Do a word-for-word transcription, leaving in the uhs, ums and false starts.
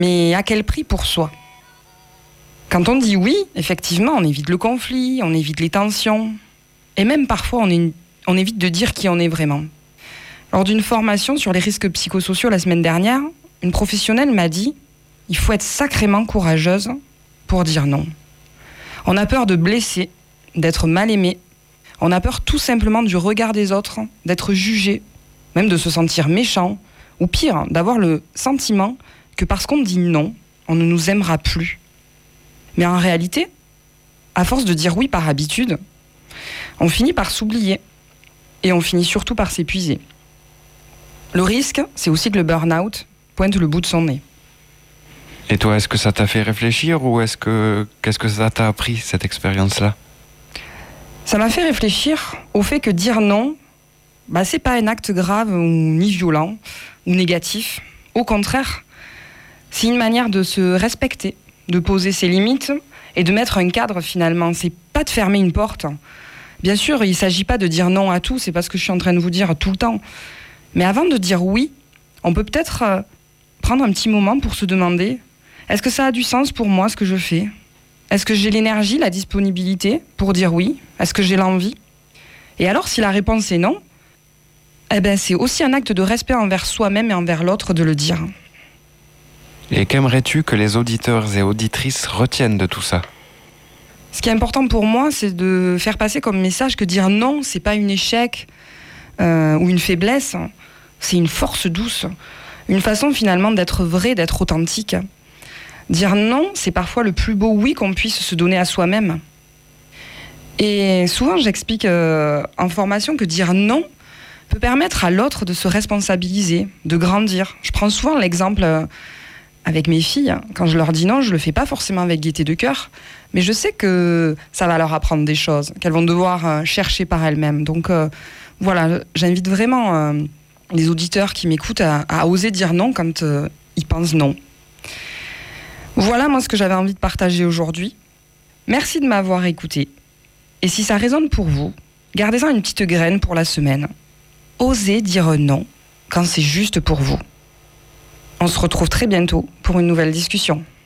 Mais à quel prix pour soi ? Quand on dit oui, effectivement, on évite le conflit, on évite les tensions. Et même parfois, on, est, on évite de dire qui on est vraiment. Lors d'une formation sur les risques psychosociaux la semaine dernière, une professionnelle m'a dit « Il faut être sacrément courageuse pour dire non. » On a peur de blesser, d'être mal aimé. On a peur tout simplement du regard des autres, d'être jugé, même de se sentir méchant, ou pire, d'avoir le sentiment que parce qu'on dit non, on ne nous aimera plus. Mais en réalité, à force de dire oui par habitude, on finit par s'oublier et on finit surtout par s'épuiser. Le risque, c'est aussi que le burn-out pointe le bout de son nez. Et toi, est-ce que ça t'a fait réfléchir ou est-ce que qu'est-ce que ça t'a appris, cette expérience-là ? Ça m'a fait réfléchir au fait que dire non, bah, c'est pas un acte grave ou ni violent ou négatif. Au contraire, c'est une manière de se respecter, de poser ses limites et de mettre un cadre finalement. C'est pas de fermer une porte. Bien sûr, il s'agit pas de dire non à tout, c'est pas ce que je suis en train de vous dire tout le temps. Mais avant de dire oui, on peut peut-être euh, prendre un petit moment pour se demander « Est-ce que ça a du sens pour moi ce que je fais ? Est-ce que j'ai l'énergie, la disponibilité pour dire oui ? Est-ce que j'ai l'envie ?» Et alors, si la réponse est non, eh ben, c'est aussi un acte de respect envers soi-même et envers l'autre de le dire. Et qu'aimerais-tu que les auditeurs et auditrices retiennent de tout ça ? Ce qui est important pour moi, c'est de faire passer comme message que dire non, c'est pas un échec euh, ou une faiblesse, c'est une force douce, une façon finalement d'être vrai, d'être authentique. Dire non, c'est parfois le plus beau oui qu'on puisse se donner à soi-même. Et souvent, j'explique euh, en formation que dire non peut permettre à l'autre de se responsabiliser, de grandir. Je prends souvent l'exemple euh, avec mes filles. Quand je leur dis non, je le fais pas forcément avec gaieté de cœur, mais je sais que ça va leur apprendre des choses, qu'elles vont devoir euh, chercher par elles-mêmes. Donc euh, voilà, j'invite vraiment euh, les auditeurs qui m'écoutent à, à oser dire non quand euh, ils pensent non. Voilà moi ce que j'avais envie de partager aujourd'hui. Merci de m'avoir écouté. Et si ça résonne pour vous, gardez-en une petite graine pour la semaine. Osez dire non quand c'est juste pour vous. On se retrouve très bientôt pour une nouvelle discussion.